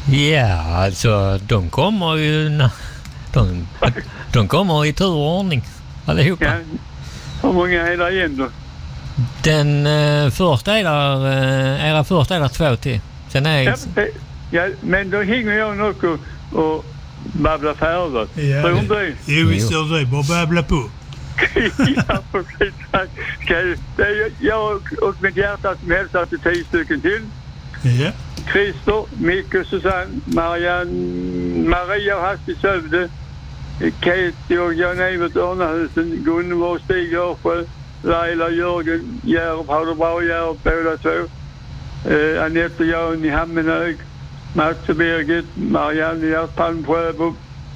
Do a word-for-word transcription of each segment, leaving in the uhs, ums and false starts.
Ja, alltså de kommer ju... De, de kommer i tur och ordning allihopa. Ja. Hur många är det igen då? Den uh, första är där, uh, era första är där två till. Sen är ja, ja, men då hänger jag nog och, och babblar färdigt. Ja, tror inte det? Jo, visst gör det. Bara babbla på. Ja, precis. Det är jag och mitt hjärta som hälsar till tio stycken till. Ja. Christer, Micke, Susanne, Marianne, Maria och Hastig Sövde, Katie och Jan-Evert Örnahusen, Gunvor, Stig Örsjö, Laila, Jörgen, Järv, har det bra Järv, båda två. Eh, Anette och Jan i Hammenhög, Mats och Birgit, Marianne i Palm Sjöbo,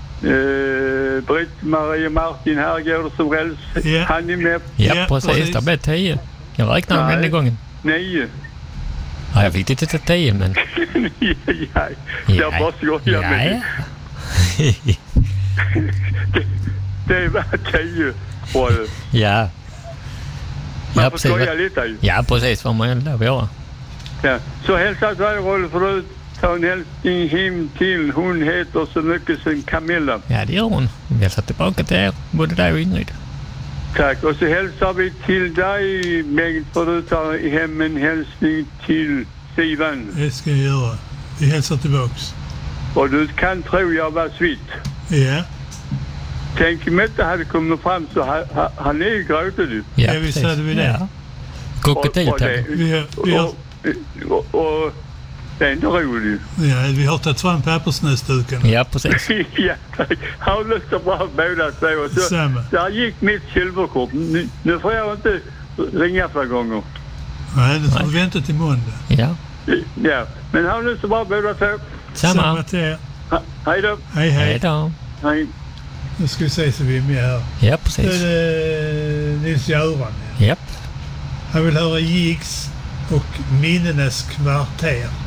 eh, Britt, Maria, Martin, Herrgård som räls, yeah. han är med. Ja, yeah, precis. precis. Det blev tio. Jag räknar med den här gången. Nio. Ja, jag fick inte till tio, men... ja, ja. Jag bara skojar ja, med ja. det. Det var tio. Roll. Ja. Man ja, får skoja lite. Ja, precis. Vad man lov göra. Ja. Så hälsa till dig, Rolf, förut. Ta en hälsning hem till. Hon heter så mycket som Camilla. Ja, det gör hon. Vi hälsar tillbaka till er, både dig och Ingrid. Tack. Och så hälsar vi till dig, Bengt, för du tar hem en hälsning till Sivan. Det ska jag göra. Vi hälsar tillbaks. Och du kan tro jag var svitt. Ja. Tänk om inte hade kommit fram så ha, ha, han är ju gråter du. Ja, ja visst hade vi det. Ja. Krokodiltänk. Vi, vi och, och, och, och det är inte roligt. Ja, vi har tagit fram pappersnäsduken. Ja, precis. ja, tack. Ha lust bra båda två. Så, Samma. Där gick mitt silverkort. Nu, nu får jag inte ringa flera gånger. Nej, det får vi vänta till måndag. Ja. Ja, men ha lust bra båda två. Samma. Samma till er. Ha, hej då. Hej, hej. Hej då. Hej. Nu ska vi se så vi är med här. Ja, precis. Det är Nils-Göran. Japp. Han vill höra Jigs och Minnenes kvarter.